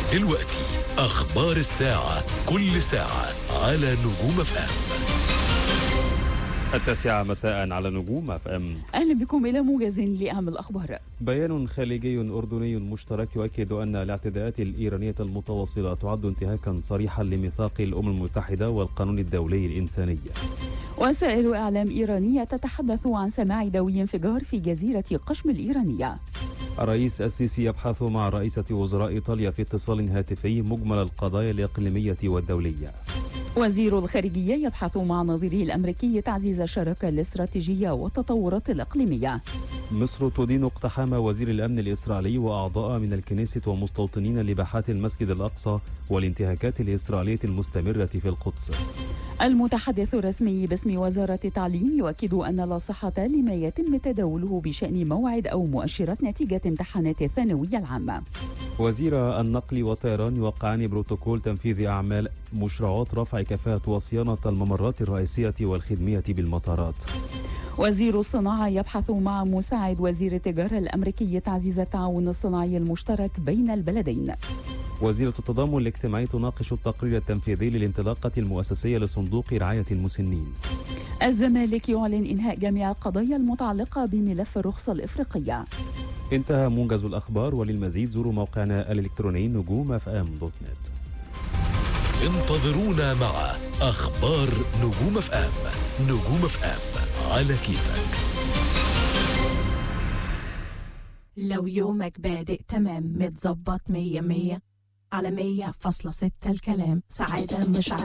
دلوقتي أخبار الساعة، كل ساعة على نجوم اف ام. 9 مساء على نجوم اف ام. أهلا بكم إلى موجز لأهم الأخبار. بيان خليجي أردني مشترك يؤكد أن الاعتداءات الإيرانية المتواصلة تعد انتهاكا صريحا لميثاق الأمم المتحدة والقانون الدولي الإنساني. وسائل إعلام إيرانية تتحدث عن سماع دوي انفجار في جزيرة قشم الإيرانية. الرئيس السيسي يبحث مع رئيسة وزراء إيطاليا في اتصال هاتفي مجمل القضايا الإقليمية والدولية. وزير الخارجية يبحث مع نظيره الأمريكي تعزيز الشراكة الاستراتيجية والتطورات الإقليمية. مصر تدين اقتحام وزير الأمن الإسرائيلي وأعضاء من الكنيسة ومستوطنين لباحات المسجد الأقصى والانتهاكات الإسرائيلية المستمرة في القدس. المتحدث الرسمي باسم وزارة التعليم يؤكد أن لا صحة لما يتم تداوله بشأن موعد أو مؤشرات نتيجة امتحانات الثانوية العامة. وزير النقل والطيران يوقعان بروتوكول تنفيذ أعمال مشروعات رفع كفاءة وصيانة الممرات الرئيسية والخدمية بالمطارات. وزير الصناعة يبحث مع مساعد وزير التجارة الأمريكي تعزيز التعاون الصناعي المشترك بين البلدين. وزيرة التضامن الاجتماعي تناقش التقرير التنفيذي للانطلاقة المؤسسية لصندوق رعاية المسنين. الزمالك يعلن إنهاء جميع القضايا المتعلقة بملف الرخصة الإفريقية. انتهى موجز الأخبار، وللمزيد زوروا موقعنا الإلكتروني نجوم.fm.net. انتظرونا مع أخبار نجوم اف ام. نجوم اف ام على كيفك. لو يومك بادئ تمام متظبط 100 على 100.6 الكلام سعادة مش